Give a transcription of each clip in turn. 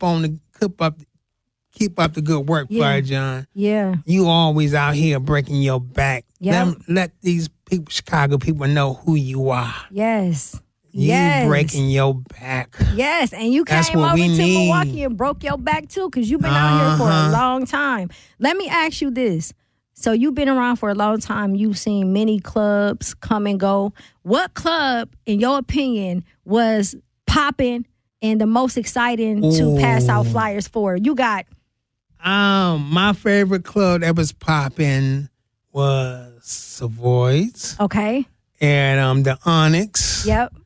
keep up the good work, Flyer John. Yeah. You always out here breaking your back. Yep. Let these people, Chicago people, know who you are. Yes. You breaking your back. Yes, and you That's came what over we to need. Milwaukee and broke your back too, because you've been out here for a long time. Let me ask you this. So you've been around for a long time. You've seen many clubs come and go. What club, in your opinion, was popping and the most exciting to pass out flyers for? You got... My favorite club that was popping was Savoy's. Okay. And the Onyx. Yep.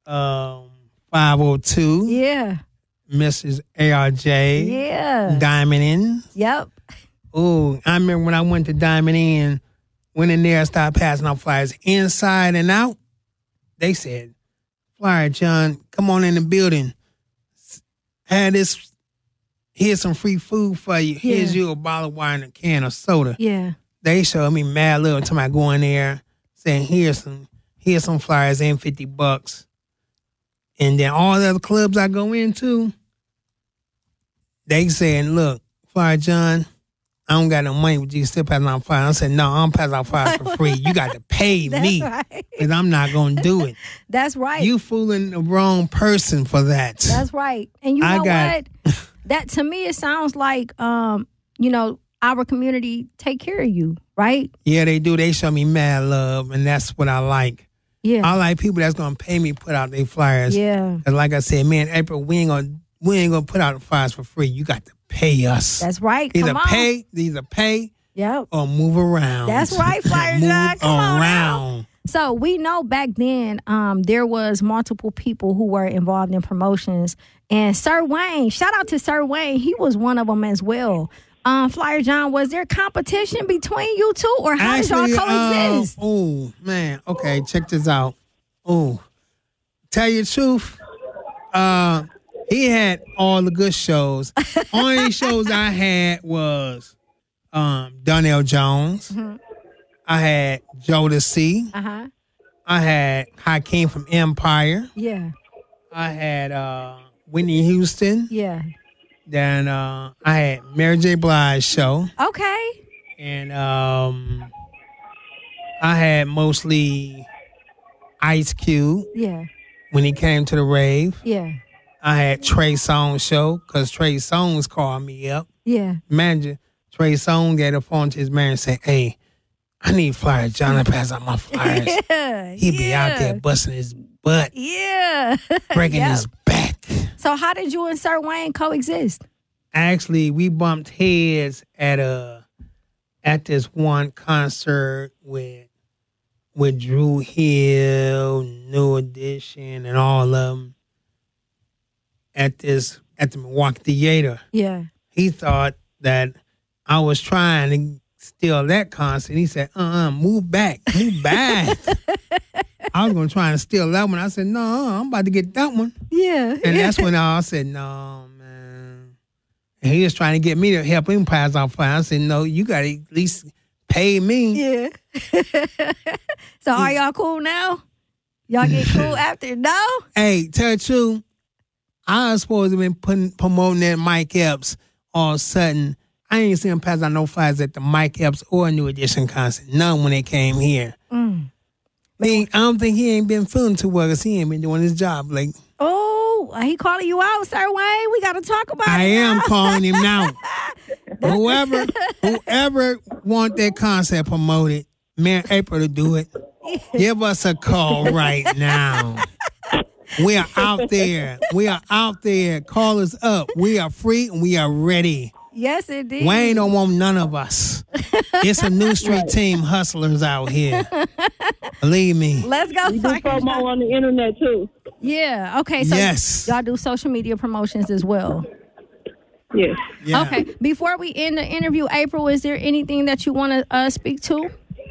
502. Yeah. Mrs. ARJ. Yeah. Diamond Inn. Yep. Oh, I remember when I went to Diamond Inn, went in there and started passing out flyers inside and out. They said, Flyer John, come on in the building. Here's some free food for you. Here's you a bottle of wine and a can of soda. Yeah. They showed me mad little until I go in there saying, here's some flyers and $50. And then all the other clubs I go into, they saying, look, Flyer John, I don't got no money with you still passing out flyers. I said, no, I'm passing out flyers for free. You got to pay me because I'm not going to do it. That's right. You fooling the wrong person for that. That's right. And you know what? That to me, it sounds like, our community take care of you, right? Yeah, they do. They show me mad love, and that's what I like. Yeah. I like people that's going to pay me put out their flyers. Yeah. Cause like I said, man, April, we ain't gonna put out the flyers for free. You got to pay us. That's right. Either pay yep. or move around. That's right, Flyer John. Come on around. So we know back then there was multiple people who were involved in promotions. And Sir Wayne, shout out to Sir Wayne. He was one of them as well. Flyer John, was there competition between you two, or how did y'all coexist? Oh, man. Okay, check this out. Oh, tell you the truth, he had all the good shows. Only shows I had was Donnell Jones. Mm-hmm. I had Jodeci. Uh-huh. I had Hakeem from Empire. Yeah. I had Whitney Houston. Yeah. Then I had Mary J. Blige's show. Okay. And I had mostly Ice Cube. Yeah. When he came to the rave. Yeah. I had Trey Songz show because Trey Songz called me up. Yeah. Imagine Trey Songz got a phone to his man and said, hey, I need Flyer John to pass out my flyers. He be out there busting his butt. Yeah. Breaking his back. So how did you and Sir Wayne coexist? Actually, we bumped heads at this one concert with Drew Hill, New Edition, and all of them at the Milwaukee Theater. Yeah. He thought that I was trying to steal that concert. He said, move back. I was going to try and steal that one. I said, no, I'm about to get that one. Yeah. And that's when I said, no, man. And he was trying to get me to help him pass out fire. I said, no, you got to at least pay me. Yeah. So are y'all cool now? Y'all get cool after? No? Hey, tell the truth, I was supposed to have been promoting that Mike Epps. All of a sudden, I ain't seen him pass out no flyers at the Mike Epps or New Edition concert. None when they came here. I don't think he ain't been feeling too well because he ain't been doing his job. Like, oh, he calling you out, Sir Wayne. We got to talk about it. I am calling him now. Whoever want that concert promoted, man, April to do it. Give us a call right now. We are out there. Call us up. We are free and we are ready. Yes, indeed. Wayne don't want none of us. It's a New Street team hustlers out here. Believe me. Let's go. We do promo on the internet too. Yeah. Okay. So yes. Y'all do social media promotions as well. Yes. Yeah. Okay. Before we end the interview, April, is there anything that you want to speak to?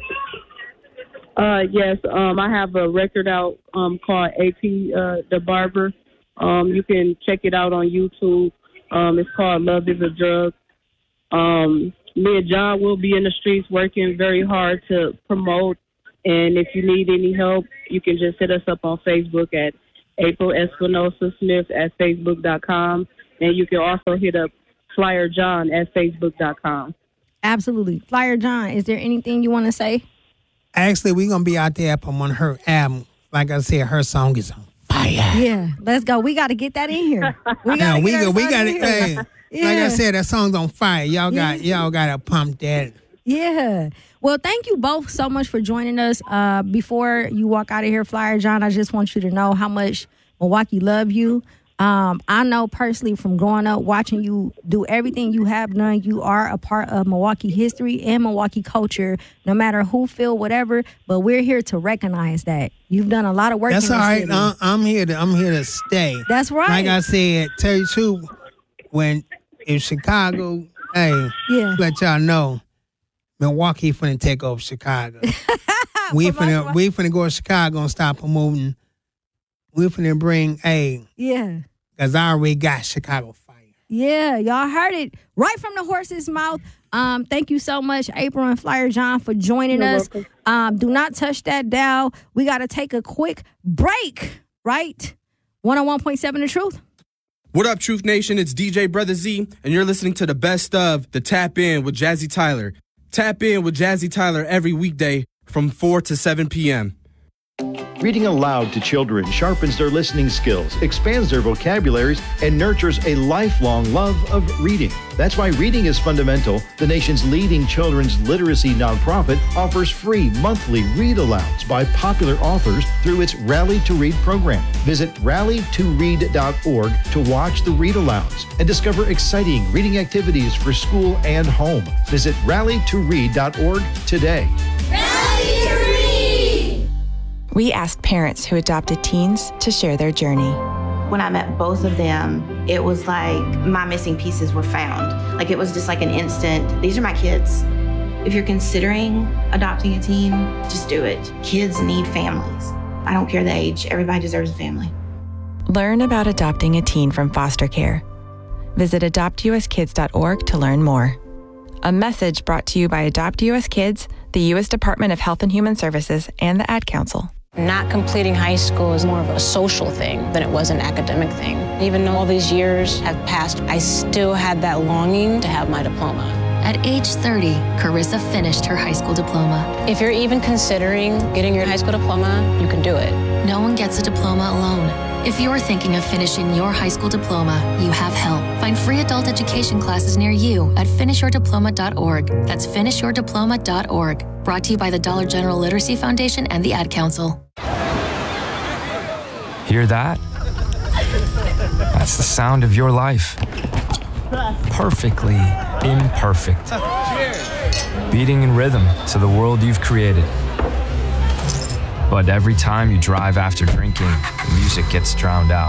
Yes. I have a record out called AP The Barber. You can check it out on YouTube. It's called Love is a Drug. Me and John will be in the streets working very hard to promote. And if you need any help, you can just hit us up on Facebook at April Espinosa Smith at Facebook.com. And you can also hit up Flyer John at Facebook.com. Absolutely. Flyer John, is there anything you want to say? Actually, we're going to be out there on her album. Like I said, her song is on fire. Yeah, let's go. We got to get that in here. We got it. Hey, like I said, that song's on fire. Y'all got to pump that. Yeah. Well, thank you both so much for joining us. Before you walk out of here, Flyer John, I just want you to know how much Milwaukee love you. I know personally from growing up, watching you do everything you have done, you are a part of Milwaukee history and Milwaukee culture, no matter who, feel, whatever. But we're here to recognize that. You've done a lot of work. That's in all right. city. I'm here to stay. That's right. Like I said, tell you the truth, when in Chicago, let y'all know, Milwaukee finna take over Chicago. we finna go to Chicago and stop promoting. We finna bring because I already got Chicago fire. Yeah, y'all heard it right from the horse's mouth. Thank you so much, April and Flyer John, for joining us. Do not touch that dial. We got to take a quick break, right? 101.7 The Truth. What up, Truth Nation? It's DJ Brother Z, and you're listening to the best of the Tap In with Jazzy Tyler. Tap in with Jazzy Tyler every weekday from 4 to 7 p.m. Reading aloud to children sharpens their listening skills, expands their vocabularies, and nurtures a lifelong love of reading. That's why Reading is Fundamental, the nation's leading children's literacy nonprofit, offers free monthly read-alouds by popular authors through its Rally to Read program. Visit rallytoread.org to watch the read-alouds and discover exciting reading activities for school and home. Visit rallytoread.org today. Rally to Read! We asked parents who adopted teens to share their journey. When I met both of them, it was like my missing pieces were found. Like it was just like an instant, these are my kids. If you're considering adopting a teen, just do it. Kids need families. I don't care the age, everybody deserves a family. Learn about adopting a teen from foster care. Visit adoptuskids.org to learn more. A message brought to you by Adopt US Kids, the U.S. Department of Health and Human Services, and the Ad Council. Not completing high school is more of a social thing than it was an academic thing. Even though all these years have passed, I still had that longing to have my diploma. At age 30, Carissa finished her high school diploma. If you're even considering getting your high school diploma, you can do it. No one gets a diploma alone. If you're thinking of finishing your high school diploma, you have help. Find free adult education classes near you at finishyourdiploma.org. That's finishyourdiploma.org. Brought to you by the Dollar General Literacy Foundation and the Ad Council. Hear that? That's the sound of your life. Perfectly imperfect. Beating in rhythm to the world you've created. But every time you drive after drinking, the music gets drowned out.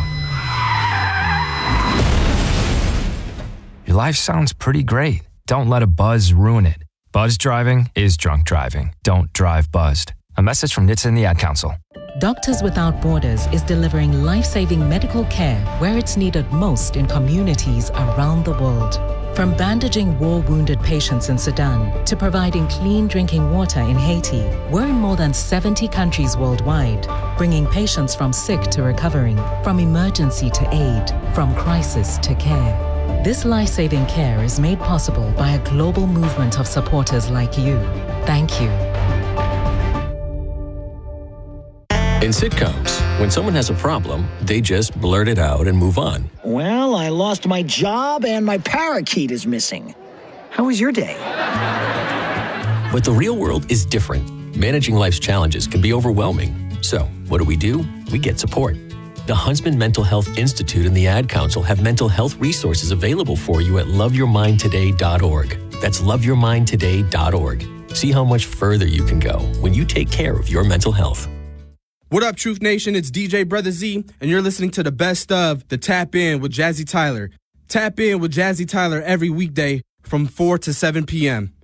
Your life sounds pretty great. Don't let a buzz ruin it. Buzz driving is drunk driving. Don't drive buzzed. A message from NHTSA and the Ad Council. Doctors Without Borders is delivering life-saving medical care where it's needed most in communities around the world. From bandaging war-wounded patients in Sudan to providing clean drinking water in Haiti, we're in more than 70 countries worldwide, bringing patients from sick to recovering, from emergency to aid, from crisis to care. This life-saving care is made possible by a global movement of supporters like you. Thank you. In sitcoms, when someone has a problem, they just blurt it out and move on. Well, I lost my job and my parakeet is missing. How was your day? But the real world is different. Managing life's challenges can be overwhelming. So, what do? We get support. The Huntsman Mental Health Institute and the Ad Council have mental health resources available for you at loveyourmindtoday.org. That's loveyourmindtoday.org. See how much further you can go when you take care of your mental health. What up, Truth Nation? It's DJ Brother Z, and you're listening to the best of the Tap In with Jazzy Tyler. Tap in with Jazzy Tyler every weekday from 4 to 7 p.m.